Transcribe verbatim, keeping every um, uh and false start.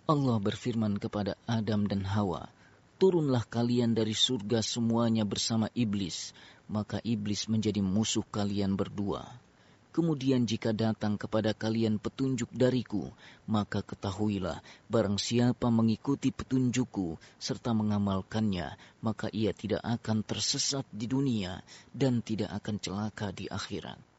Allah berfirman kepada Adam dan Hawa, "Turunlah kalian dari surga semuanya bersama iblis." Maka iblis menjadi musuh kalian berdua. Kemudian jika datang kepada kalian petunjuk dariku, maka ketahuilah, barang siapa mengikuti petunjukku serta mengamalkannya, maka ia tidak akan tersesat di dunia dan tidak akan celaka di akhirat.